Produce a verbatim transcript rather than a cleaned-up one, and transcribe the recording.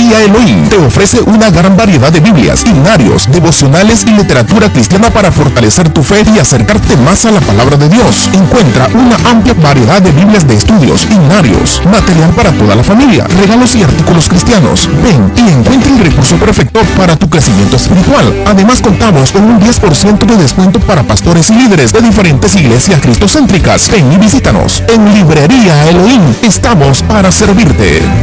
Librería Elohim te ofrece una gran variedad de Biblias, himnarios, devocionales y literatura cristiana para fortalecer tu fe y acercarte más a la palabra de Dios. Encuentra una amplia variedad de Biblias de estudios, himnarios, material para toda la familia, regalos y artículos cristianos. Ven y encuentra el recurso perfecto para tu crecimiento espiritual. Además, contamos con un diez por ciento de descuento para pastores y líderes de diferentes iglesias cristocéntricas. Ven y visítanos. En Librería Elohim estamos para servirte.